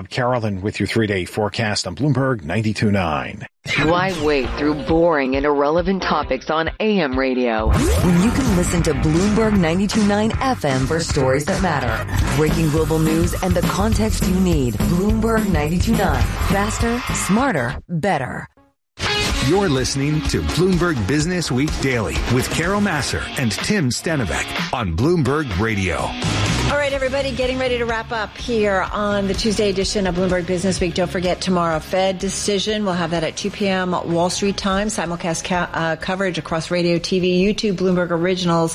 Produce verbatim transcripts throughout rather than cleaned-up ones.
Carolyn with your three-day forecast on Bloomberg ninety-two point nine. Why wait through boring and irrelevant topics on A M radio when you can listen to Bloomberg ninety-two point nine F M for stories that matter? Breaking global news and the context you need. Bloomberg ninety-two point nine. Faster, smarter, better. You're listening to Bloomberg Business Week Daily with Carol Massar and Tim Stenivek on Bloomberg Radio. All right, everybody, getting ready to wrap up here on the Tuesday edition of Bloomberg Business Week. Don't forget tomorrow, Fed decision. We'll have that at two p.m. Wall Street time. Simulcast ca- uh, coverage across radio, T V, YouTube, Bloomberg Originals.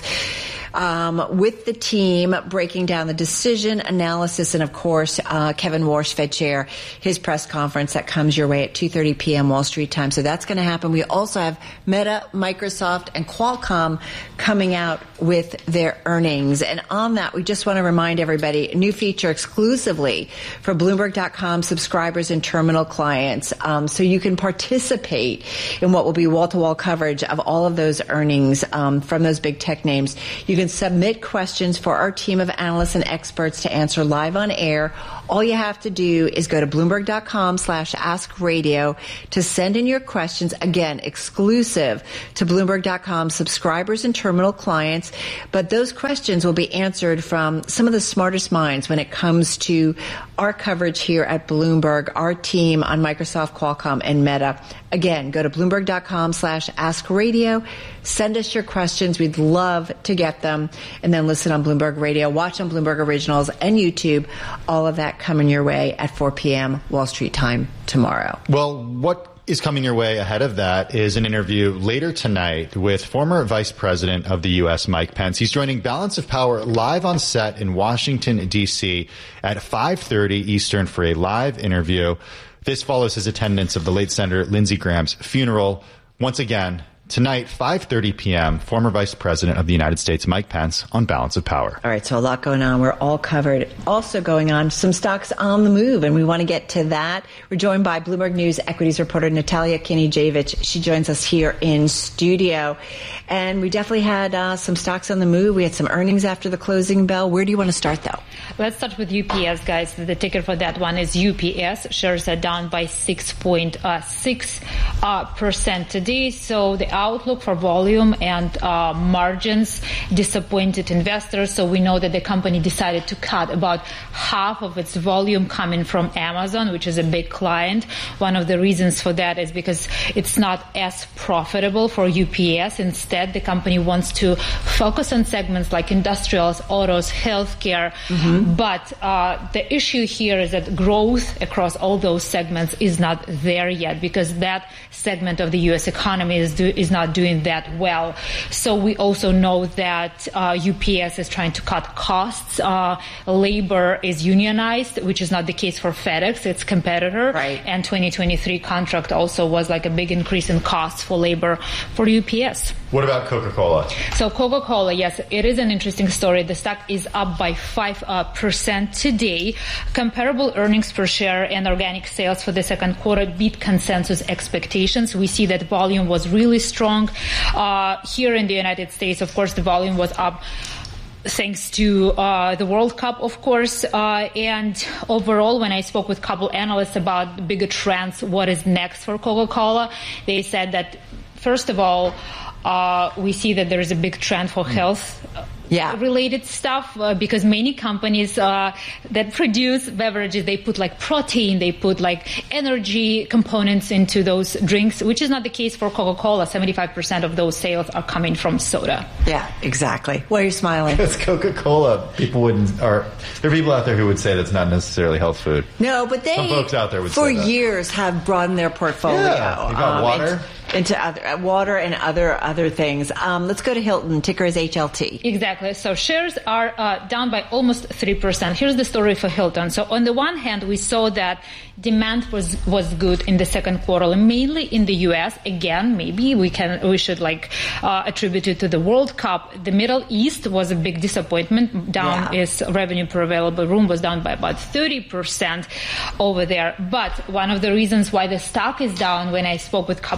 Um, with the team breaking down the decision analysis and, of course, uh, Kevin Warsh, Fed Chair, his press conference that comes your way at two thirty p.m. Wall Street time. So that's going to happen. We also have Meta, Microsoft, and Qualcomm coming out with their earnings. And on that, we just want to remind everybody, a new feature exclusively for Bloomberg dot com subscribers and terminal clients. Um, so you can participate in what will be wall-to-wall coverage of all of those earnings um, from those big tech names. You can submit questions for our team of analysts and experts to answer live on air. All you have to do is go to Bloomberg dot com slash ask radio to send in your questions. Again, exclusive to Bloomberg dot com subscribers and terminal clients. But those questions will be answered from some of the smartest minds when it comes to our coverage here at Bloomberg, our team on Microsoft, Qualcomm, and Meta. Again, go to Bloomberg dot com slash ask radio. Send us your questions. We'd love to get them. And then listen on Bloomberg Radio, watch on Bloomberg Originals and YouTube. All of that coming your way at four p.m. Wall Street time tomorrow. Well, what is coming your way ahead of that is an interview later tonight with former Vice President of the U S, Mike Pence. He's joining Balance of Power live on set in Washington, D C at five thirty Eastern for a live interview. This follows his attendance of the late Senator Lindsey Graham's funeral. Once again, tonight, five thirty p.m., former Vice President of the United States, Mike Pence, on Balance of Power. All right, so a lot going on. We're all covered. Also going on, some stocks on the move, and we want to get to that. We're joined by Bloomberg News equities reporter Natalia Kinijevic. She joins us here in studio. And we definitely had uh, some stocks on the move. We had some earnings after the closing bell. Where do you want to start, though? Let's start with U P S, guys. The ticker for that one is U P S. Shares are down by six point six percent today. So the outlook for volume and uh, margins disappointed investors. So we know that the company decided to cut about half of its volume coming from Amazon, which is a big client. One of the reasons for that is because it's not as profitable for U P S. Instead, the company wants to focus on segments like industrials, autos, healthcare. Mm-hmm. But uh, the issue here is that growth across all those segments is not there yet because that segment of the U S economy is do, is not doing that well. So we also know that uh, U P S is trying to cut costs. Uh, labor is unionized, which is not the case for FedEx, its competitor. Right. And twenty twenty-three contract also was like a big increase in costs for labor for U P S. What about Coca-Cola? So Coca-Cola, yes, it is an interesting story. The stock is up by five percent uh, today. Comparable earnings per share and organic sales for the second quarter beat consensus expectations. We see that volume was really strong. Uh, here in the United States, of course, the volume was up thanks to uh, the World Cup, of course. Uh, and overall, when I spoke with a couple analysts about the bigger trends, what is next for Coca-Cola, they said that, first of all, uh, we see that there is a big trend for health yeah. related stuff uh, because many companies uh, that produce beverages, they put like protein, they put like energy components into those drinks, which is not the case for Coca-Cola. seventy-five percent of those sales are coming from soda. Yeah, exactly. Why are you smiling? It's Coca-Cola. People wouldn't, or there are people out there who would say that's not necessarily health food. No, but they, some folks out there would for say that. years, have broadened their portfolio. Yeah, you got um, water. Into other water and other other things. Um, let's go to Hilton. Ticker is H L T. Exactly. So shares are uh, down by almost three percent. Here's the story for Hilton. So on the one hand, we saw that demand was was good in the second quarter, mainly in the U S. Again, maybe we can we should like uh, attribute it to the World Cup. The Middle East was a big disappointment. Down, yeah. Its revenue per available room was down by about thirty percent over there. But one of the reasons why the stock is down, when I spoke with a couple analysts,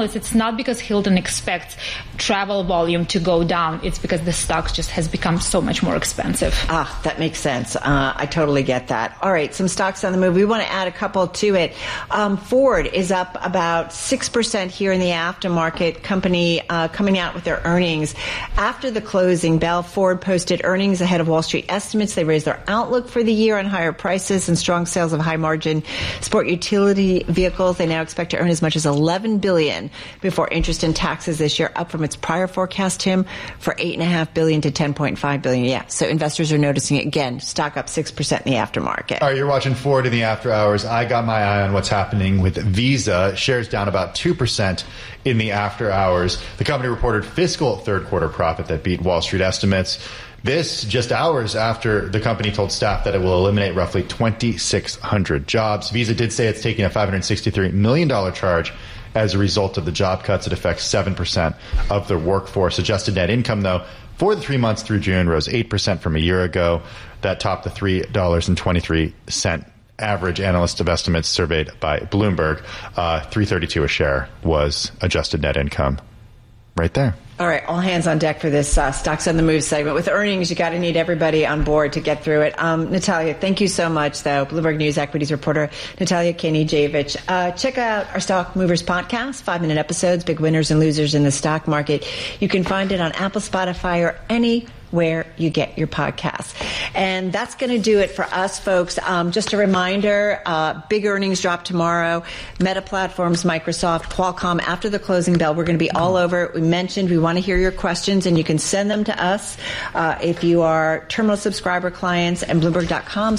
analysts, it's not because Hilton expects travel volume to go down. It's because the stock just has become so much more expensive. Ah, that makes sense. Uh, I totally get that. All right, some stocks on the move. We want to add a couple to it. Um, Ford is up about six percent here in the aftermarket. Company uh, coming out with their earnings. After the closing bell, Ford posted earnings ahead of Wall Street estimates. They raised their outlook for the year on higher prices and strong sales of high-margin sport utility vehicles. They now expect to earn as much as eleven billion dollars before interest and taxes this year, up from its prior forecast, Tim, for eight point five billion dollars to ten point five billion dollars. Yeah, so investors are noticing it again. Stock up six percent in the aftermarket. All right, you're watching Ford in the after hours. I got my eye on what's happening with Visa. Shares down about two percent in the after hours. The company reported fiscal third quarter profit that beat Wall Street estimates. This just hours after the company told staff that it will eliminate roughly twenty-six hundred jobs. Visa did say it's taking a five hundred sixty-three million dollars charge as a result of the job cuts. It affects seven percent of the workforce. Adjusted net income, though, for the three months through June rose eight percent from a year ago. That topped the three dollars and twenty-three cents average analyst of estimates surveyed by Bloomberg. Uh, three thirty-two a share was adjusted net income right there. All right, all hands on deck for this uh, Stocks on the Move segment. With earnings, you got to need everybody on board to get through it. Um, Natalia, thank you so much, though. Bloomberg News equities reporter Natalia Kenijevic. Uh, check out our Stock Movers podcast, five-minute episodes, big winners and losers in the stock market. You can find it on Apple, Spotify, or any where you get your podcasts. And that's going to do it for us, folks. Um, just a reminder, uh, big earnings drop tomorrow. Meta Platforms, Microsoft, Qualcomm. After the closing bell, we're going to be all over it. We mentioned we want to hear your questions, and you can send them to us uh, if you are terminal subscriber clients and Bloomberg dot com